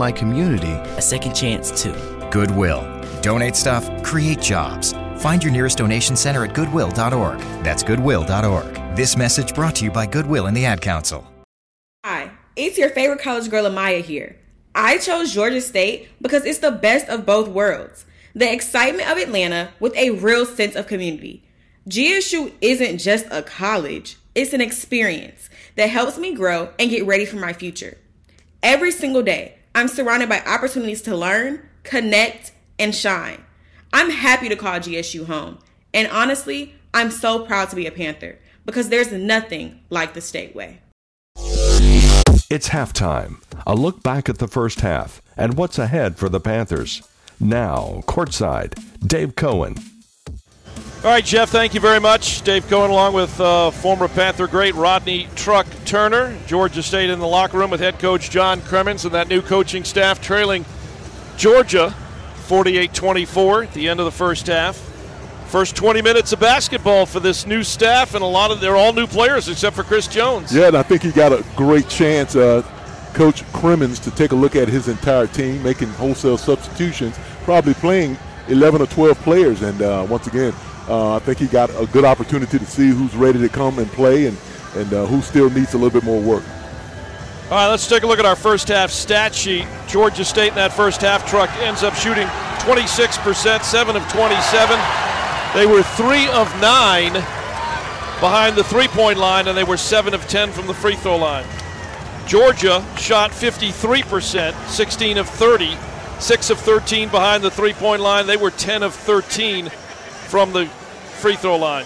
my community a second chance too. Goodwill. Donate stuff, create jobs. Find your nearest donation center at goodwill.org. That's goodwill.org. This message brought to you by Goodwill and the Ad Council. Hi, it's your favorite college girl, Amaya here. I chose Georgia State because it's the best of both worlds. The excitement of Atlanta with a real sense of community. GSU isn't just a college, it's an experience that helps me grow and get ready for my future. Every single day, I'm surrounded by opportunities to learn, connect, and shine. I'm happy to call GSU home. And honestly, I'm so proud to be a Panther because there's nothing like the State Way. It's halftime. A look back at the first half and what's ahead for the Panthers. Now, courtside, Dave Cohen. All right, Jeff, thank you very much. Dave Cohen along with former Panther great Rodney Truck Turner. Georgia State in the locker room with head coach John Cremins and that new coaching staff trailing Georgia 48-24 at the end of the first half. First 20 minutes of basketball for this new staff, and they're all new players except for Chris Jones. Yeah, and I think he got a great chance, Coach Cremins, to take a look at his entire team, making wholesale substitutions, probably playing 11 or 12 players. And once again, I think he got a good opportunity to see who's ready to come and play and who still needs a little bit more work. All right, let's take a look at our first half stat sheet. Georgia State in that first half, Truck ends up shooting 26%, 7 of 27. They were 3 of 9 behind the three-point line, and they were 7 of 10 from the free throw line. Georgia shot 53%, 16 of 30, 6 of 13 behind the three-point line. They were 10 of 13 from the free throw line.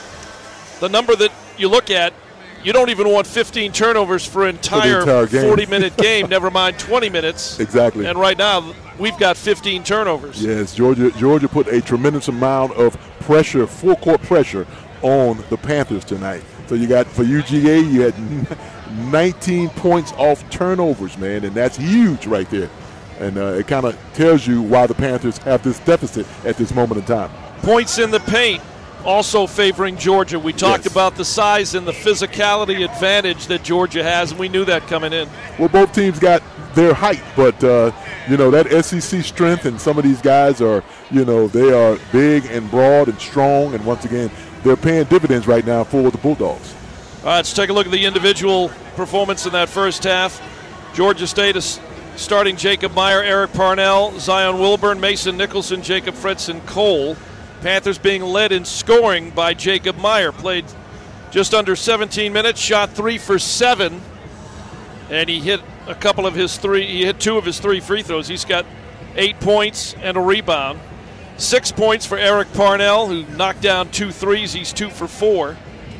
The number that you look at, you don't even want 15 turnovers for an entire 40-minute game, never mind 20 minutes. Exactly. And right now, we've got 15 turnovers. Yes, Georgia put a tremendous amount of pressure, full-court pressure, on the Panthers tonight. So you got, for UGA, you had 19 points off turnovers, man, and that's huge right there. And it kind of tells you why the Panthers have this deficit at this moment in time. Points in the paint also favoring Georgia. We talked about the size and the physicality advantage that Georgia has, and we knew that coming in. Well, both teams got their height, but, that SEC strength, and some of these guys are, they are big and broad and strong, and once again, they're paying dividends right now for the Bulldogs. All right, let's take a look at the individual performance in that first half. Georgia State is starting Jacob Meyer, Eric Parnell, Zion Wilburn, Mason Nicholson, Jacob Fredson Cole. Panthers being led in scoring by Jacob Meyer. Played just under 17 minutes, shot 3 for 7, and he hit a couple of his three. He hit 2 of his 3 free throws. He's got 8 points and a rebound. 6 points for Eric Parnell, who knocked down 2 threes. He's 2 for 4.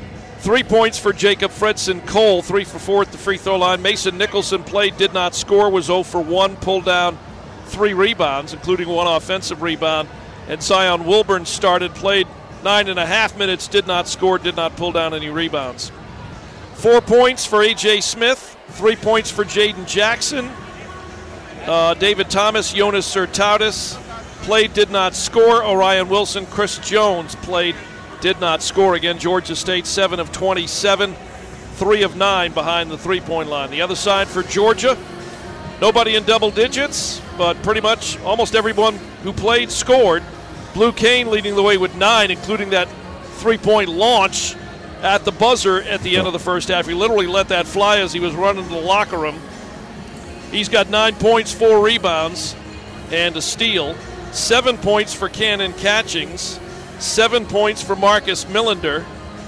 3 points for Jacob Fredson Cole, 3 for 4 at the free throw line. Mason Nicholson played, did not score, was 0 for 1, pulled down 3 rebounds, including 1 offensive rebound. And Zion Wilburn started, played 9.5 minutes, did not score, did not pull down any rebounds. 4 points for A.J. Smith, 3 points for Jaden Jackson. David Thomas, Jonas Sertautis played, did not score. Orion Wilson, Chris Jones played, did not score. Again, Georgia State 7 of 27, 3 of 9 behind the three-point line. The other side for Georgia, nobody in double digits, but pretty much almost everyone who played scored. Blue Kane leading the way with 9, including that three-point launch at the buzzer at the end of the first half. He literally let that fly as he was running to the locker room. He's got 9 points, 4 rebounds, and a steal. 7 points for Cannon Catchings. 7 points for Marcus Millender.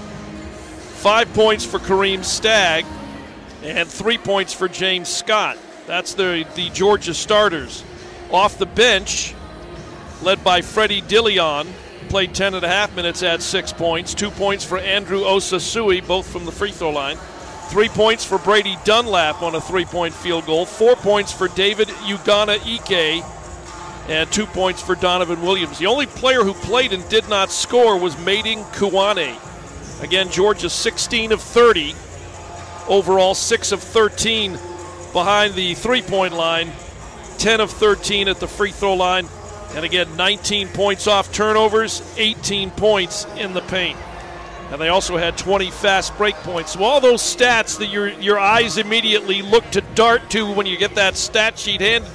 5 points for Kareem Stagg. And 3 points for James Scott. That's the Georgia starters. Off the bench, led by Freddie Dilion, played 10.5 minutes at 6 points. 2 points for Andrew Osasui, both from the free throw line. 3 points for Brady Dunlap on a 3-point field goal. 4 points for David Ugana Ike, and 2 points for Donovan Williams. The only player who played and did not score was Mading Kuwane. Again, Georgia 16 of 30. Overall, 6 of 13 behind the three-point line. 10 of 13 at the free throw line. And again, 19 points off turnovers, 18 points in the paint. And they also had 20 fast break points. So all those stats that your eyes immediately look to dart to when you get that stat sheet handed